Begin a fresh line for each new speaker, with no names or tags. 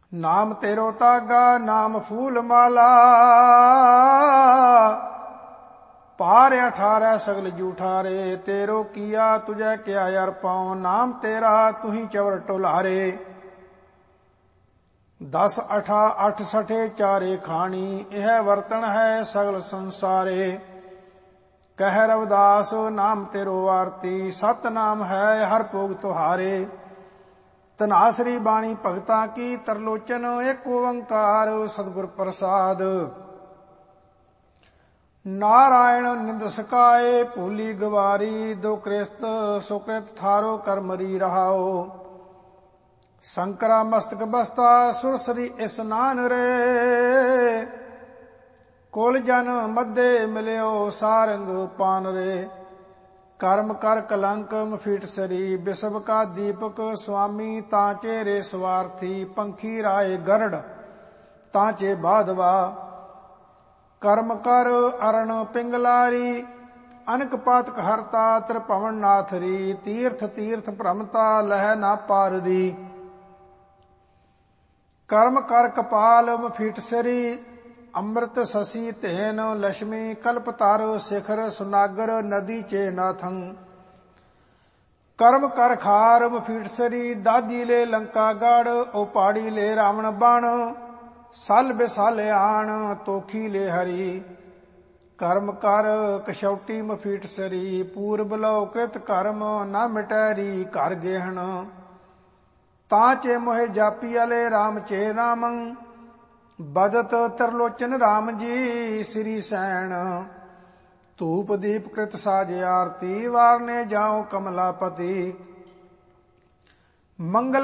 नाम तेरो तागा नाम फूल माला, पार 18 सगल जूठारे। तेरो किया तुझे क्या यार पाओ, नाम तेरा तू ही चवर टोलारे। 10 8 8 सठे चारे खानी, यह वर्तन है सगल संसारे। कह रविदास नाम तेरो आरती, सत नाम है हर भोग तुहारे। धनासरी बाणी भगता की तरलोचन, एक ओंकार सतगुर प्रसाद। नारायण निंद सकाए भूली गवारी, दो कृस्त सुकृत थारो कर्मरी रहाओ। शंकरा मस्तक बसता सुरसरी स्नान रे, कुल जन मध्य मिलियो सारंग पान रे। कर्म कर कलंक मफीट सरी, विश्व का दीपक स्वामी तांचे रे स्वार्थी। पंखी राय गरड़ तांचे बाधवा, कर्म कर अरण पिंगलारी। अनक पातक हरता त्रिभुवन नाथरी, तीर्थ तीर्थ भ्रमता लह ना पारदी। कर्म कर कपाल मफीट सरी, अमृत शशि तेन लक्ष्मी। कल्पतार शिखर सुनागर नदी चे नाथं। कर्म कर खार मफीट सरी, दादी ले लंका गढ़। ओ पहाड़ी ले रावण बाण, सल बिसाले आण तोखी ले हरी। कर्म कर कशौटी मफीट सरी, पूर्व लो कृत कर्म न मिटैरी घर गेहन। तांचे मोहे जापी अले राम चे रामं, बदत तरलोचन राम जी श्री सैन। धूप दीप कृत साज आरती, वारने जाओ कमलापति। मंगल